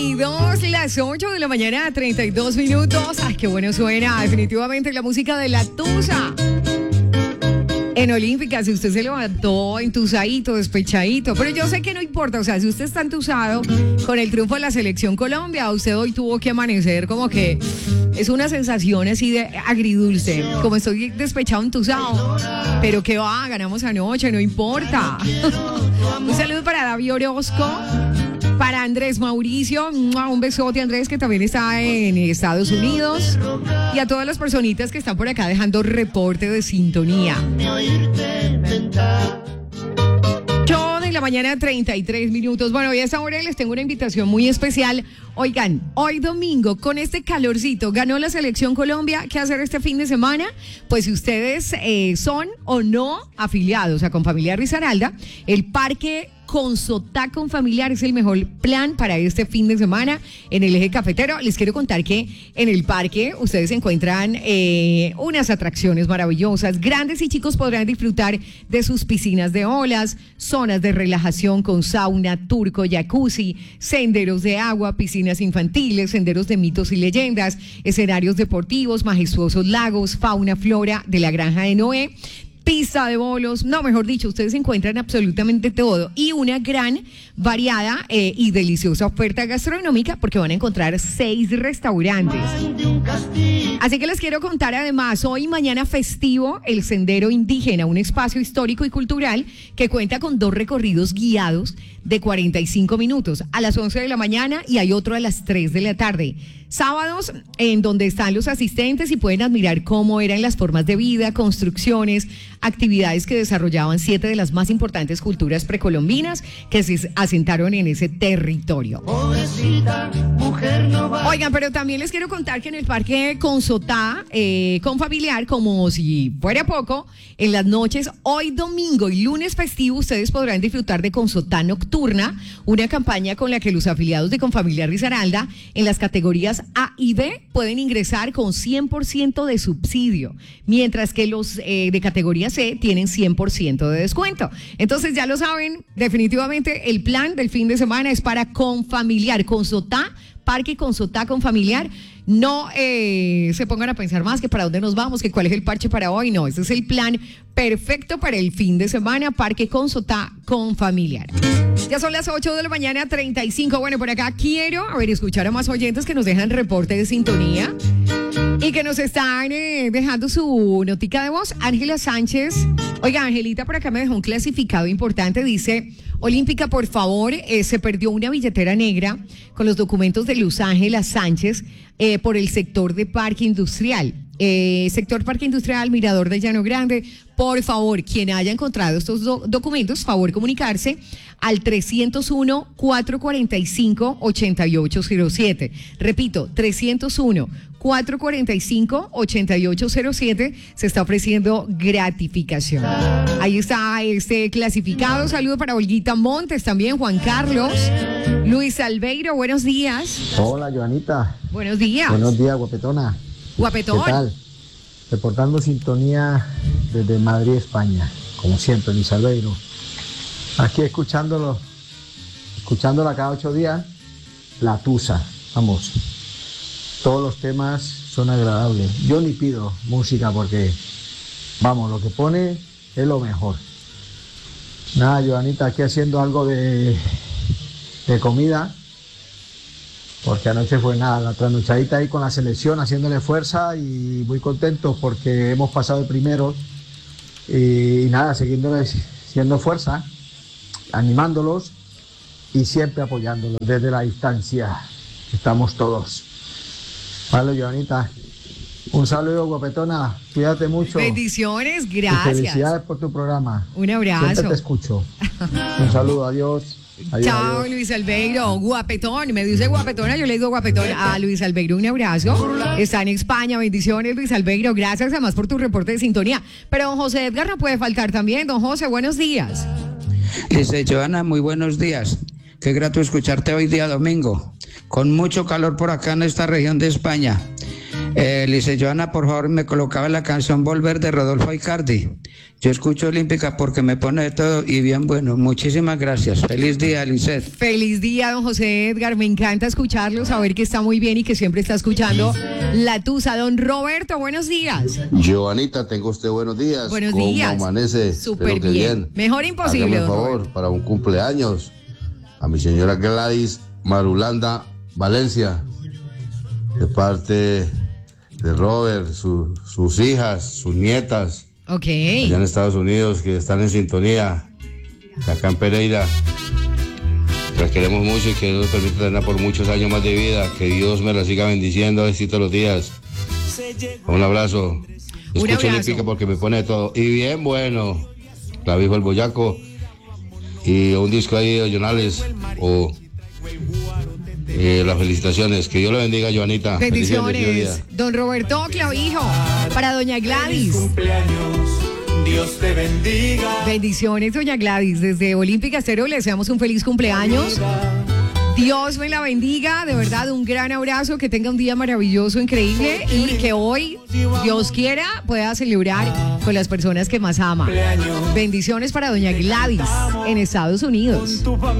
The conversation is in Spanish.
32, las 8 de la mañana, 32 minutos. Ay, qué bueno suena. Definitivamente la música de la Tusa. En Olímpica, si usted se levantó entusadito, despechadito, pero yo sé que no importa, o sea, si usted está entusado con el triunfo de la Selección Colombia, usted hoy tuvo que amanecer como que es una sensación así de agridulce, como estoy despechado, entusado, pero que va, ganamos anoche, no importa. Un saludo para David Orozco, para Andrés Mauricio, un besote Andrés, que también está en Estados Unidos, y a todas las personitas que están por acá dejando reporte de sintonía. 8 de la mañana, 33 minutos. Bueno, y a esta hora les tengo una invitación muy especial. Oigan, hoy domingo, con este calorcito, ganó la Selección Colombia. ¿Qué hacer este fin de semana? Pues si ustedes son o no afiliados a Confamiliar Risaralda, el parque Consotá Confamiliar es el mejor plan para este fin de semana en el eje cafetero. Les quiero contar que en el parque ustedes encuentran unas atracciones maravillosas. Grandes y chicos podrán disfrutar de sus piscinas de olas, zonas de relajación con sauna, turco, jacuzzi, senderos de agua, piscinas infantiles, senderos de mitos y leyendas, escenarios deportivos, majestuosos lagos, fauna, flora de la Granja de Noé, pista de bolos, no, mejor dicho, ustedes encuentran absolutamente todo y una gran variada y deliciosa oferta gastronómica porque van a encontrar 6 restaurantes. Así que les quiero contar además, hoy y mañana festivo, el Sendero Indígena, un espacio histórico y cultural que cuenta con 2 recorridos guiados de 45 minutos a las 11 de la mañana y hay otro a las 3 de la tarde. Sábados en donde están los asistentes y pueden admirar cómo eran las formas de vida, construcciones, actividades que desarrollaban 7 de las más importantes culturas precolombinas que se asentaron en ese territorio. Oigan, pero también les quiero contar que en el Parque Consotá, Confamiliar, como si fuera poco, en las noches, hoy domingo y lunes festivo, ustedes podrán disfrutar de Consotá Nocturna, una campaña con la que los afiliados de Confamiliar Risaralda en las categorías A y B pueden ingresar con 100% de subsidio, mientras que los de categoría C tienen 100% de descuento. Entonces ya lo saben, definitivamente el plan del fin de semana es para Confamiliar, Consotá, Parque Consotá Confamiliar. No se pongan a pensar más que para dónde nos vamos, que cuál es el parche para hoy. No, este es el plan perfecto para el fin de semana, Parque Consotá Confamiliar. Ya son las 8 de la mañana, 35. Bueno, por acá quiero, escuchar a más oyentes que nos dejan reporte de sintonía y que nos están dejando su notica de voz. Ángela Sánchez. Oiga, Angelita por acá me dejó un clasificado importante. Dice: Olímpica, por favor, se perdió una billetera negra con los documentos de Luz Ángela Sánchez por el sector de Parque Industrial. Sector Parque Industrial, Mirador de Llano Grande. Por favor, quien haya encontrado estos documentos, favor comunicarse al 301-445-8807. Repito, 301-445-8807. Se está ofreciendo gratificación. Ahí está este clasificado. Saludo para Olguita Montes, también Juan Carlos, Luis Albeiro, buenos días. Hola, Joanita. Buenos días. Buenos días, guapetona. Guapetón. ¿Qué tal? Reportando sintonía desde Madrid, España. Como siempre, Luis Albeiro. Aquí escuchándola cada 8 días. La Tusa, vamos. Todos los temas son agradables. Yo ni pido música porque, vamos, lo que pone es lo mejor. Nada, Joanita, aquí haciendo algo de comida, porque anoche fue nada, la trasnochadita ahí con la selección, haciéndole fuerza y muy contentos porque hemos pasado de primero y nada, siguiéndoles siendo fuerza, animándolos y siempre apoyándolos desde la distancia. Estamos todos. Vale, Joanita. Un saludo, guapetona. Cuídate mucho. Bendiciones, gracias. Y felicidades por tu programa. Un abrazo. Siempre te escucho. Un saludo, adiós. Adiós, chao, adiós. Luis Albeiro, guapetón, me dice guapetona, yo le digo guapetón a Luis Albeiro, un abrazo, está en España, bendiciones Luis Albeiro, gracias además por tu reporte de sintonía, pero don José Edgar no puede faltar también. Don José, buenos días. Dice Joana, muy buenos días, qué grato escucharte hoy día domingo, con mucho calor por acá en esta región de España. Lice Joana, por favor, me colocaba la canción Volver de Rodolfo Icardi. Yo escucho Olímpica porque me pone de todo y bien bueno. Muchísimas gracias. Feliz día, Lisset. Feliz día, don José Edgar. Me encanta escucharlo, saber que está muy bien y que siempre está escuchando La Tusa. Don Roberto, buenos días. Joanita, tengo usted buenos días. Buenos ¿Cómo días. amanece? Súper Espero que bien. Mejor imposible, Hágame don favor, Roberto. para un cumpleaños, a mi señora Gladys Marulanda Valencia, de parte de Robert, sus hijas, sus nietas, Ok. allá en Estados Unidos, que están en sintonía, acá en Pereira. Las queremos mucho y que Dios nos permita tener por muchos años más de vida. Que Dios me la siga bendiciendo así todos los días. Un abrazo. Escucho abrazo. Olímpica porque me pone de todo. Y bien bueno. Clavijo el Boyaco. Y un disco ahí de Jonales. Las felicitaciones. Que Dios le bendiga, Joanita. Bendiciones. Don Roberto Clavijo, para doña Gladys. Dios te bendiga. Bendiciones, doña Gladys. Desde Olímpica Estéreo le deseamos un feliz cumpleaños. Dios me la bendiga, de verdad, un gran abrazo, que tenga un día maravilloso, increíble y que hoy, Dios quiera, pueda celebrar con las personas que más ama. Bendiciones para doña Gladys en Estados Unidos.